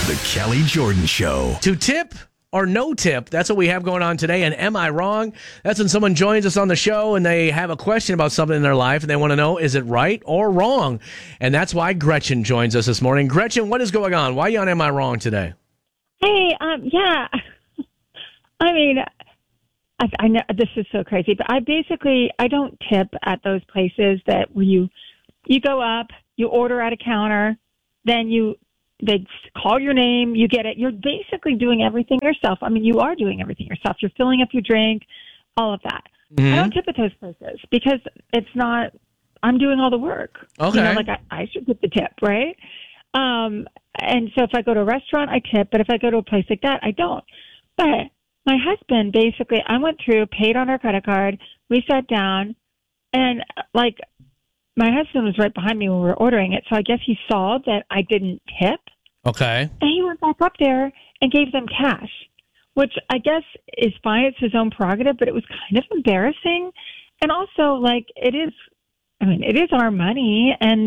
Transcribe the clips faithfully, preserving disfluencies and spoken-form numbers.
The Kelly Jordan Show. To tip or no tip, that's what we have going on today. And am I wrong? That's when someone joins us on the show and they have a question about something in their life and they want to know, is it right or wrong? And that's why Gretchen joins us this morning. Gretchen, what is going on? Why are you on Am I Wrong today? Hey, um, yeah. I mean, I, I know this is so crazy, but I basically, I don't tip at those places that where you, you go up, you order at a counter, then you, they call your name, you get it. You're basically doing everything yourself. I mean, you are doing everything yourself. You're filling up your drink, all of that. Mm-hmm. I don't tip at those places because it's not, I'm doing all the work. Okay. You know, like I, I should get the tip, right? Um, and so if I go to a restaurant, I tip, but if I go to a place like that, I don't. But my husband, basically, I went through, paid on our credit card, we sat down, and like, my husband was right behind me when we were ordering it, so I guess he saw that I didn't tip. Okay. And he went back up there and gave them cash, which I guess is fine. It's his own prerogative, but it was kind of embarrassing. And also, like, it is, I mean, it is our money, and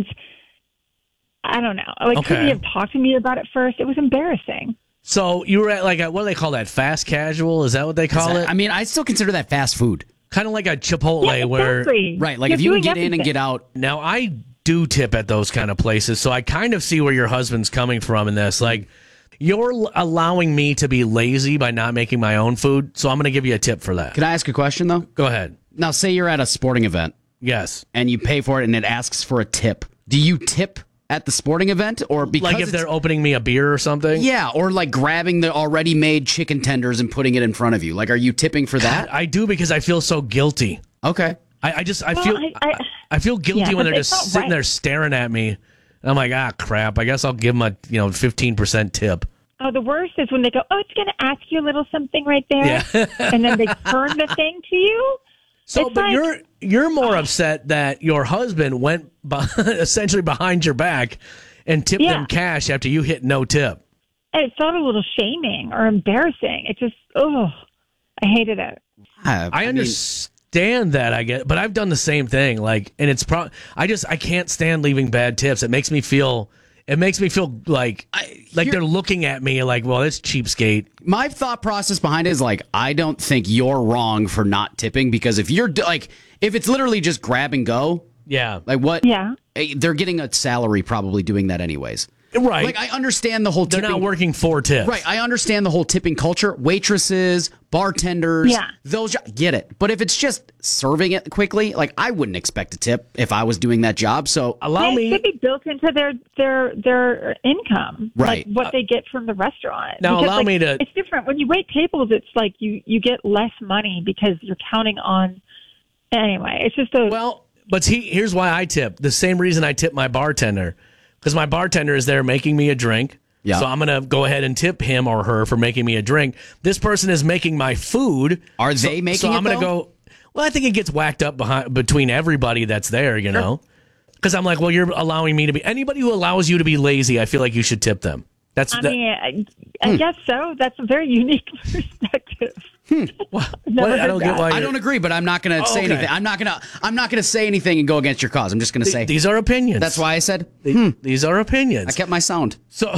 I don't know. Like, okay. couldn't he have talked to me about it first? It was embarrassing. So you were at, like, a, what do they call that? Fast casual? Is that what they call that, it? I mean, I still consider that fast food. Kind of like a Chipotle yeah, exactly. where... Right, like You're if you can get everything. in and get out. Now, I do tip at those kind of places, so I kind of see where your husband's coming from in this. Like, you're l- allowing me to be lazy by not making my own food, so I'm going to give you a tip for that. Can I ask a question, though? Go ahead. Now, say you're at a sporting event. Yes. And you pay for it and it asks for a tip. Do you tip at the sporting event, or because like if they're opening me a beer or something? Yeah, or like grabbing the already made chicken tenders and putting it in front of you. Like, are you tipping for that? God, I do because I feel so guilty. Okay. I, I just I Well, feel I, I, I feel guilty yeah, when but they're it's just not sitting right. there staring at me. And I'm like, ah, crap. I guess I'll give them a you know fifteen percent tip. Oh, the worst is when they go, oh, it's going to ask you a little something right there. Yeah. And then they turn the thing to you. So, It's but like- you're you're more upset that your husband went behind, essentially behind your back and tipped Yeah. them cash after you hit no tip. And it felt a little shaming or embarrassing. It just, oh, I hated it. I, I mean, understand that, I get, but I've done the same thing. Like, and it's pro. I just I can't stand leaving bad tips. It makes me feel. It makes me feel like I- like here- they're looking at me like, well, that's cheapskate. my thought process behind it is like, I don't think you're wrong for not tipping, because if you're d- like, if it's literally just grab and go, Yeah, like what? Yeah. eh, They're getting a salary probably doing that anyways. right. Like, I understand the whole they're tipping. not working for tips. Right, I understand the whole tipping culture. Waitresses, bartenders, Yeah. those, get it. But if it's just serving it quickly, like, I wouldn't expect a tip if I was doing that job. So, Allow It me. should be built into their their their income, Right. Like what they get from the restaurant. Now, Because, allow like, me to- It's different when you wait tables. It's like you you get less money because you're counting on. Anyway, it's just a Well, but he, here's why I tip. The same reason I tip my bartender. Because my bartender is there making me a drink. Yeah. So I'm going to go ahead and tip him or her for making me a drink. This person is making my food. Are So- they making so it, I'm gonna though? go, well, I think it gets whacked up behind between everybody that's there, you know? Because I'm like, well, you're allowing me to be. Anybody who allows you to be lazy, I feel like you should tip them. That's I that- mean, I, I guess so. That's a very unique perspective. what? never I don't heard get that. why I you're- don't agree, but I'm not going to Oh, say okay. anything. I'm not going to. I'm not going to say anything and go against your cause. I'm just going to say These are opinions. that's why I said Th- These are opinions. I kept my sound. So,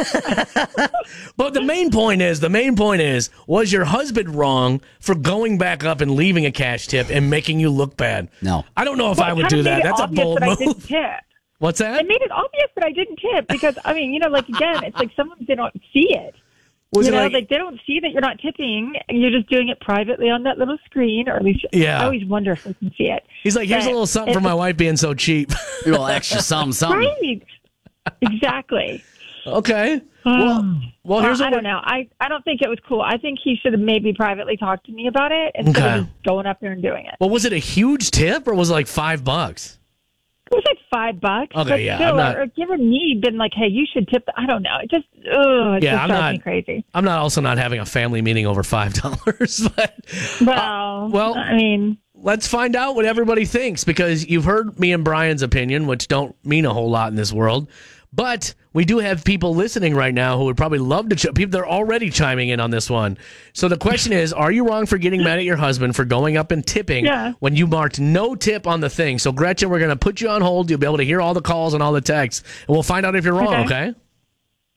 but the main point is, the main point is, was your husband wrong for going back up and leaving a cash tip and making you look bad? No. I don't know if I It would kinda do made that. it That's a obvious bold that I didn't move. tip. What's that? It made it obvious that I didn't tip because I mean, you know, like again, it's like sometimes they don't see it. Was you it know, like- like, they don't see that you're not tipping, and you're just doing it privately on that little screen, or at least Yeah. I always wonder if they can see it. He's like, here's a But little something for it- my wife being so cheap. A little extra something, something. Right. Exactly. Okay. Well, well, here's Well, what I don't know. I, I don't think it was cool. I think he should have maybe privately talked to me about it instead Okay. of just going up there and doing it. Well, was it a huge tip or was it like five bucks? It was like five bucks. Okay, but yeah, Still, I'm not- or given me been like, hey, you should tip. I don't know. It just, ugh, it Yeah, just I'm drives not- me crazy. I'm not also not having a family meeting over five dollars, but Well, well- I mean, let's find out what everybody thinks, because you've heard me and Brian's opinion, which don't mean a whole lot in this world. But we do have people listening right now who would probably love to. Ch- people, they're already chiming in on this one. So the question is: are you wrong for getting mad at your husband for going up and tipping Yeah. when you marked no tip on the thing? So Gretchen, we're going to put you on hold. You'll be able to hear all the calls and all the texts, and we'll find out if you're wrong. Okay?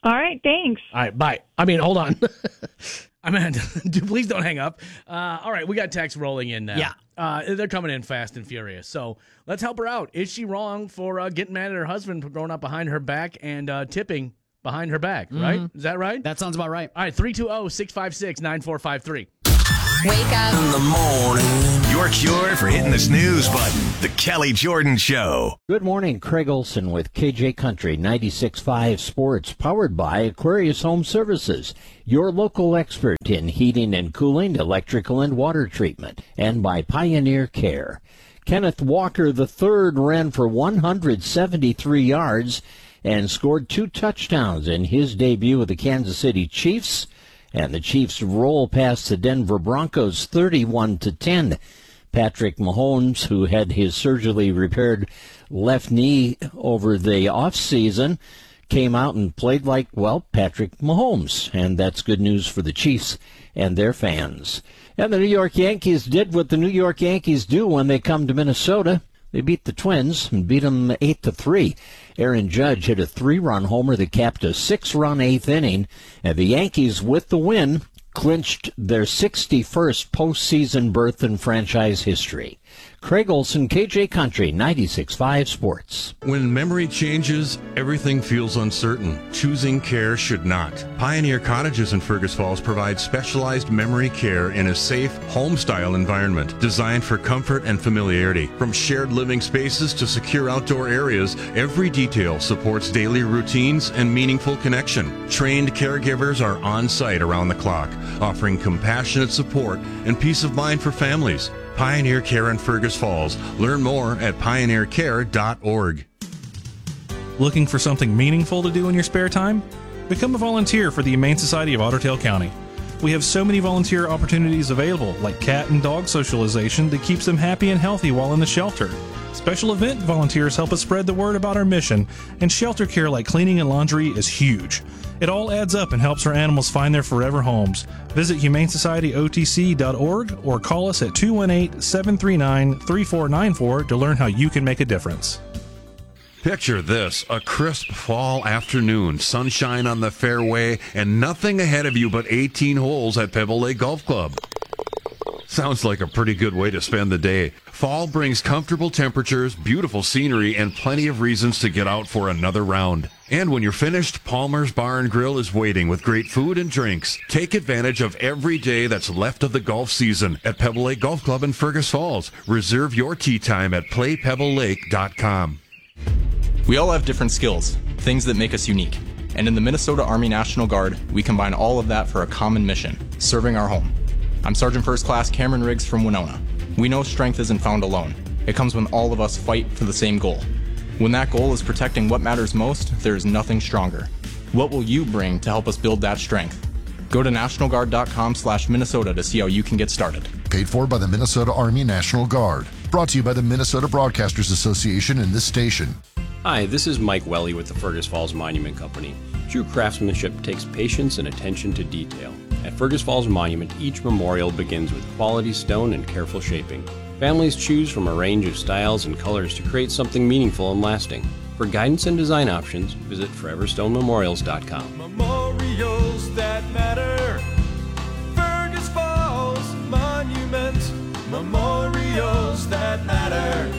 All right, thanks. All right, bye. I mean, hold on. I mean, please don't hang up. Uh, all right, we got texts rolling in now. Yeah. Uh, they're coming in fast and furious. So let's help her out. Is she wrong for uh, getting mad at her husband for going up behind her back and uh, tipping behind her back, mm-hmm. right? Is that right? That sounds about right. All right, three two zero, six five six, nine four five three. Wake up in the morning. Your cure for hitting the snooze button. The Kelly Jordan Show. Good morning. Craig Olson with K J Country ninety-six point five Sports, powered by Aquarius Home Services, your local expert in heating and cooling, electrical and water treatment, and by Pioneer Care. Kenneth Walker the third ran for one hundred seventy-three yards and scored two touchdowns in his debut with the Kansas City Chiefs. And the Chiefs roll past the Denver Broncos thirty-one to ten. Patrick Mahomes, who had his surgically repaired left knee over the offseason, came out and played like, well, Patrick Mahomes. And that's good news for the Chiefs and their fans. And the New York Yankees did what the New York Yankees do when they come to Minnesota. They beat the Twins and beat them eight to three. Aaron Judge hit a three-run homer that capped a six-run eighth inning, and the Yankees, with the win, clinched their sixty-first postseason berth in franchise history. Craig Olson, K J Country, ninety-six point five Sports. When memory changes, everything feels uncertain. Choosing care should not. Pioneer Cottages in Fergus Falls provide specialized memory care in a safe, home-style environment designed for comfort and familiarity. From shared living spaces to secure outdoor areas, every detail supports daily routines and meaningful connection. Trained caregivers are on site around the clock, offering compassionate support and peace of mind for families. Pioneer Care in Fergus Falls. Learn more at pioneer care dot org. Looking for something meaningful to do in your spare time? Become a volunteer for the Humane Society of Ottertail County. We have so many volunteer opportunities available, like cat and dog socialization that keeps them happy and healthy while in the shelter. Special event volunteers help us spread the word about our mission, and shelter care like cleaning and laundry is huge. It all adds up and helps our animals find their forever homes. Visit humane society o t c dot org or call us at two one eight, seven three nine, three four nine four to learn how you can make a difference. Picture this, a crisp fall afternoon, sunshine on the fairway, and nothing ahead of you but eighteen holes at Pebble Lake Golf Club. Sounds like a pretty good way to spend the day. Fall brings comfortable temperatures, beautiful scenery, and plenty of reasons to get out for another round. And when you're finished, Palmer's Bar and Grill is waiting with great food and drinks. Take advantage of every day that's left of the golf season at Pebble Lake Golf Club in Fergus Falls. Reserve your tee time at play pebble lake dot com. We all have different skills, things that make us unique. And in the Minnesota Army National Guard, we combine all of that for a common mission, serving our home. I'm Sergeant First Class Cameron Riggs from Winona. We know strength isn't found alone. It comes when all of us fight for the same goal. When that goal is protecting what matters most, there is nothing stronger. What will you bring to help us build that strength? Go to national guard dot com slash Minnesota to see how you can get started. Paid for by the Minnesota Army National Guard. Brought to you by the Minnesota Broadcasters Association and this station. Hi, this is Mike Welly with the Fergus Falls Monument Company. True craftsmanship takes patience and attention to detail. At Fergus Falls Monument, each memorial begins with quality stone and careful shaping. Families choose from a range of styles and colors to create something meaningful and lasting. For guidance and design options, visit forever stone memorials dot com. Memorials that matter. Fergus Falls Monument. Memorials that matter.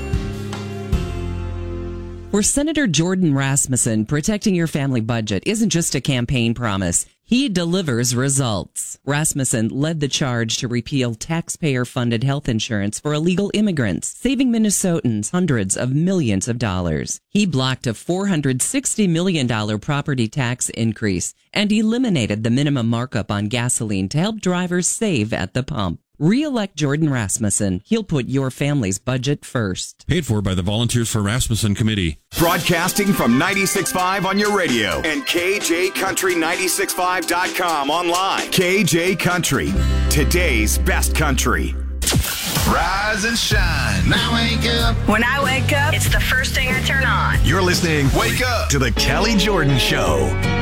For Senator Jordan Rasmussen, protecting your family budget isn't just a campaign promise. He delivers results. Rasmussen led the charge to repeal taxpayer-funded health insurance for illegal immigrants, saving Minnesotans hundreds of millions of dollars. He blocked a four hundred sixty million dollars property tax increase and eliminated the minimum markup on gasoline to help drivers save at the pump. Re-elect Jordan Rasmussen. He'll put your family's budget first. Paid for by the Volunteers for Rasmussen Committee. Broadcasting from ninety-six point five on your radio and K J Country ninety-six point five dot com online. K J Country, today's best country. Rise and shine. Now wake up. When I wake up, it's the first thing I turn on. You're listening Wake Up to the Kelly Jordan Show.